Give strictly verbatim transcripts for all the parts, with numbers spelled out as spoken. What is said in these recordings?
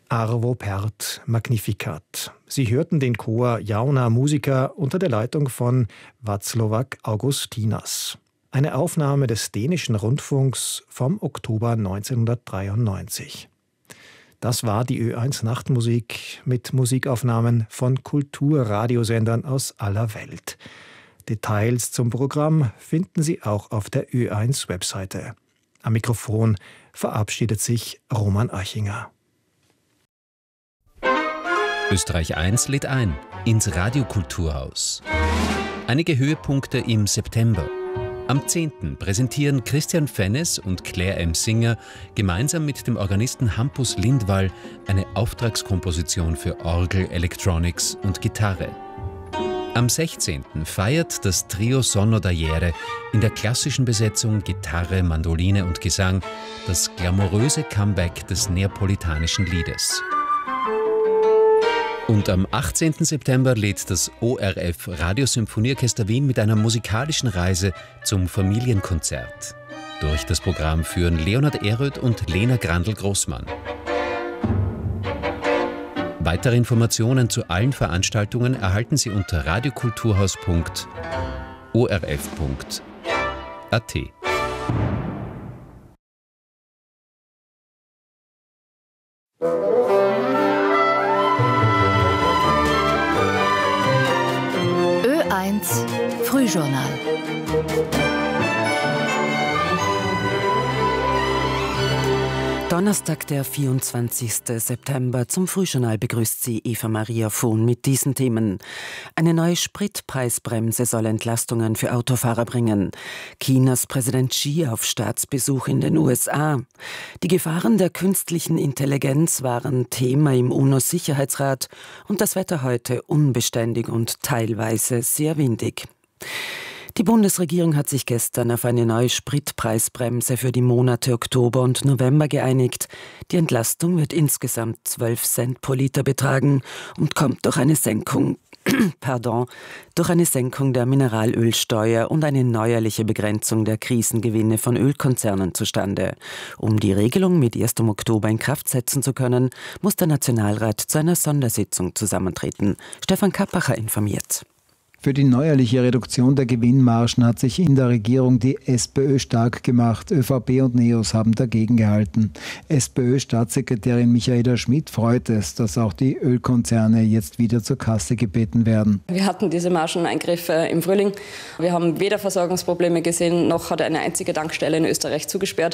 Arvo Pärt Magnificat. Sie hörten den Chor Jauna Musica unter der Leitung von Václav Augustinas. Eine Aufnahme des dänischen Rundfunks vom Oktober neunzehnhundertdreiundneunzig. Das war die Ö eins Nachtmusik mit Musikaufnahmen von Kulturradiosendern aus aller Welt. Details zum Programm finden Sie auch auf der Ö eins Webseite. Am Mikrofon verabschiedet sich Roman Achinger. Österreich eins lädt ein ins Radiokulturhaus. Einige Höhepunkte im September. Am zehnten präsentieren Christian Fennes und Claire M. Singer gemeinsam mit dem Organisten Hampus Lindwall eine Auftragskomposition für Orgel, Electronics und Gitarre. Am sechzehnten feiert das Trio Sonno d'Aiere in der klassischen Besetzung Gitarre, Mandoline und Gesang das glamouröse Comeback des neapolitanischen Liedes. Und am achtzehnten September lädt das O R F Radiosymphonieorchester Wien mit einer musikalischen Reise zum Familienkonzert. Durch das Programm führen Leonhard Ehröth und Lena Grandl-Großmann. Weitere Informationen zu allen Veranstaltungen erhalten Sie unter radiokulturhaus punkt o r f punkt a t. Ö eins Frühjournal. Donnerstag, der vierundzwanzigsten September. Zum Frühjournal begrüßt Sie Eva Maria Vohn mit diesen Themen. Eine neue Spritpreisbremse soll Entlastungen für Autofahrer bringen. Chinas Präsident Xi auf Staatsbesuch in den U S A. Die Gefahren der künstlichen Intelligenz waren Thema im UNO-Sicherheitsrat und das Wetter heute unbeständig und teilweise sehr windig. Die Bundesregierung hat sich gestern auf eine neue Spritpreisbremse für die Monate Oktober und November geeinigt. Die Entlastung wird insgesamt zwölf Cent pro Liter betragen und kommt durch eine Senkung, pardon, durch eine Senkung der Mineralölsteuer und eine neuerliche Begrenzung der Krisengewinne von Ölkonzernen zustande. Um die Regelung mit erstem Oktober in Kraft setzen zu können, muss der Nationalrat zu einer Sondersitzung zusammentreten. Stefan Kappacher informiert. Für die neuerliche Reduktion der Gewinnmargen hat sich in der Regierung die SPÖ stark gemacht. ÖVP und NEOS haben dagegen gehalten. SPÖ-Staatssekretärin Michaela Schmidt freut es, dass auch die Ölkonzerne jetzt wieder zur Kasse gebeten werden. Wir hatten diese Margeneingriffe im Frühling. Wir haben weder Versorgungsprobleme gesehen, noch hat eine einzige Tankstelle in Österreich zugesperrt.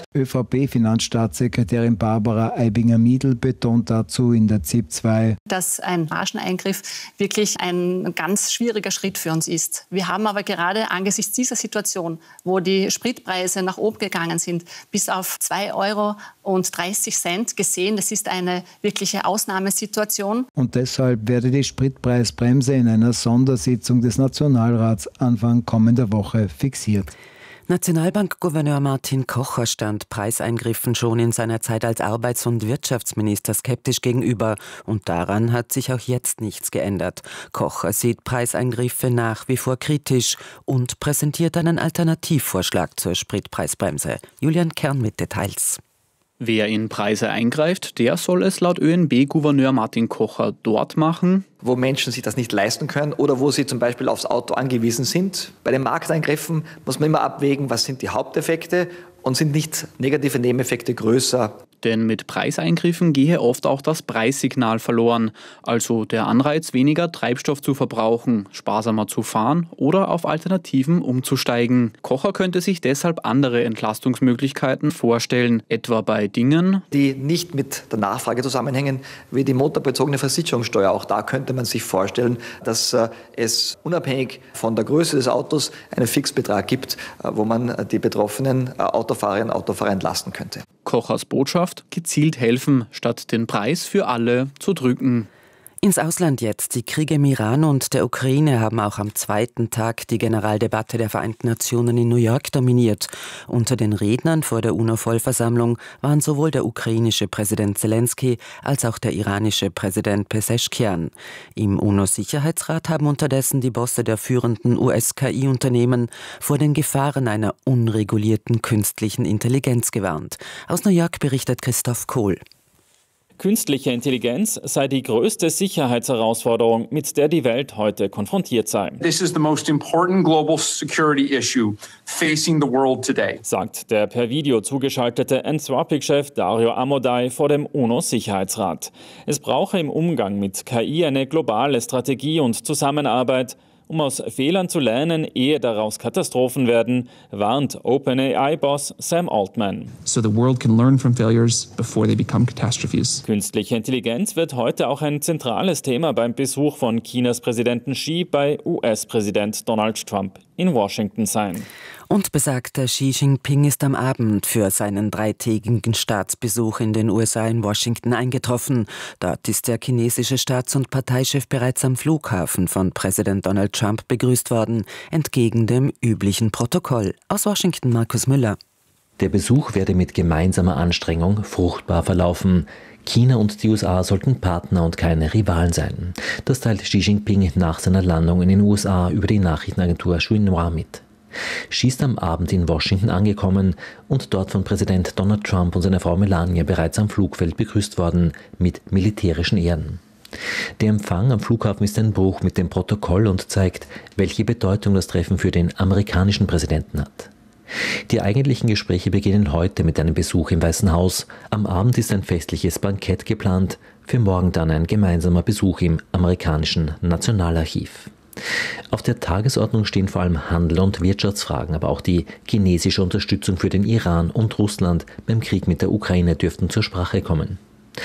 ÖVP-Finanzstaatssekretärin Barbara Aibinger-Miedl betont dazu in der Z I P zwei, dass ein Margeneingriff wirklich ein ganz schwieriger Schritt für uns ist. Wir haben aber gerade angesichts dieser Situation, wo die Spritpreise nach oben gegangen sind, bis auf zwei Euro und dreißig Cent gesehen, das ist eine wirkliche Ausnahmesituation. Und deshalb werde die Spritpreisbremse in einer Sondersitzung des Nationalrats Anfang kommender Woche fixiert. Nationalbankgouverneur Martin Kocher stand Preiseingriffen schon in seiner Zeit als Arbeits- und Wirtschaftsminister skeptisch gegenüber. Und daran hat sich auch jetzt nichts geändert. Kocher sieht Preiseingriffe nach wie vor kritisch und präsentiert einen Alternativvorschlag zur Spritpreisbremse. Julian Kern mit Details. Wer in Preise eingreift, der soll es laut Ö N B-Gouverneur Martin Kocher dort machen, wo Menschen sich das nicht leisten können oder wo sie zum Beispiel aufs Auto angewiesen sind. Bei den Markteingriffen muss man immer abwägen, was sind die Haupteffekte und sind nicht negative Nebeneffekte größer. Denn mit Preiseingriffen gehe oft auch das Preissignal verloren, also der Anreiz, weniger Treibstoff zu verbrauchen, sparsamer zu fahren oder auf Alternativen umzusteigen. Kocher könnte sich deshalb andere Entlastungsmöglichkeiten vorstellen, etwa bei Dingen, die nicht mit der Nachfrage zusammenhängen, wie die motorbezogene Versicherungssteuer. Auch da könnte man sich vorstellen, dass äh, es unabhängig von der Größe des Autos einen Fixbetrag gibt, äh, wo man die betroffenen äh, Autofahrerinnen und Autofahrer entlasten könnte. Kochers Botschaft: gezielt helfen, statt den Preis für alle zu drücken. Ins Ausland jetzt. Die Kriege im Iran und der Ukraine haben auch am zweiten Tag die Generaldebatte der Vereinten Nationen in New York dominiert. Unter den Rednern vor der UNO-Vollversammlung waren sowohl der ukrainische Präsident Zelensky als auch der iranische Präsident Peseschkian. Im UNO-Sicherheitsrat haben unterdessen die Bosse der führenden U S-K I-Unternehmen vor den Gefahren einer unregulierten künstlichen Intelligenz gewarnt. Aus New York berichtet Christoph Kohl. Künstliche Intelligenz sei die größte Sicherheitsherausforderung, mit der die Welt heute konfrontiert sei. This is the most important global security issue facing the world today, sagt der per Video zugeschaltete Anthropic-Chef Dario Amodei vor dem UNO-Sicherheitsrat. Es brauche im Umgang mit K I eine globale Strategie und Zusammenarbeit, um aus Fehlern zu lernen, ehe daraus Katastrophen werden, warnt OpenAI-Boss Sam Altman. So the world can learn from failures before they become catastrophes. Künstliche Intelligenz wird heute auch ein zentrales Thema beim Besuch von Chinas Präsidenten Xi bei U S-Präsident Donald Trump in Washington sein. Und besagter Xi Jinping ist am Abend für seinen dreitägigen Staatsbesuch in den U S A in Washington eingetroffen. Dort ist der chinesische Staats- und Parteichef bereits am Flughafen von Präsident Donald Trump begrüßt worden, entgegen dem üblichen Protokoll. Aus Washington Markus Müller. Der Besuch werde mit gemeinsamer Anstrengung fruchtbar verlaufen. China und die U S A sollten Partner und keine Rivalen sein. Das teilt Xi Jinping nach seiner Landung in den U S A über die Nachrichtenagentur Xinhua mit. Xi ist am Abend in Washington angekommen und dort von Präsident Donald Trump und seiner Frau Melania bereits am Flugfeld begrüßt worden, mit militärischen Ehren. Der Empfang am Flughafen ist ein Bruch mit dem Protokoll und zeigt, welche Bedeutung das Treffen für den amerikanischen Präsidenten hat. Die eigentlichen Gespräche beginnen heute mit einem Besuch im Weißen Haus. Am Abend ist ein festliches Bankett geplant, für morgen dann ein gemeinsamer Besuch im amerikanischen Nationalarchiv. Auf der Tagesordnung stehen vor allem Handel und Wirtschaftsfragen, aber auch die chinesische Unterstützung für den Iran und Russland beim Krieg mit der Ukraine dürften zur Sprache kommen.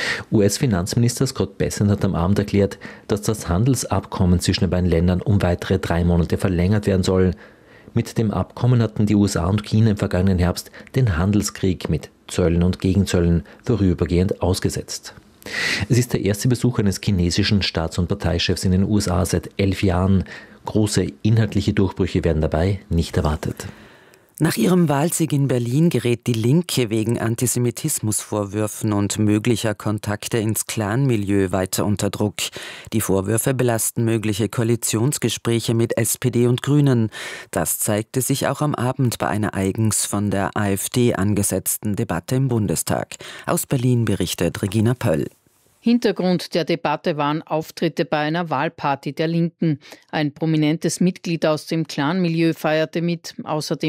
U S-Finanzminister Scott Bessent hat am Abend erklärt, dass das Handelsabkommen zwischen den beiden Ländern um weitere drei Monate verlängert werden soll. Mit dem Abkommen hatten die U S A und China im vergangenen Herbst den Handelskrieg mit Zöllen und Gegenzöllen vorübergehend ausgesetzt. Es ist der erste Besuch eines chinesischen Staats- und Parteichefs in den U S A seit elf Jahren. Große inhaltliche Durchbrüche werden dabei nicht erwartet. Nach ihrem Wahlsieg in Berlin gerät die Linke wegen Antisemitismusvorwürfen und möglicher Kontakte ins Clanmilieu weiter unter Druck. Die Vorwürfe belasten mögliche Koalitionsgespräche mit S P D und Grünen. Das zeigte sich auch am Abend bei einer eigens von der AfD angesetzten Debatte im Bundestag. Aus Berlin berichtet Regina Pöll. Hintergrund der Debatte waren Auftritte bei einer Wahlparty der Linken. Ein prominentes Mitglied aus dem Clanmilieu feierte mit, außerdem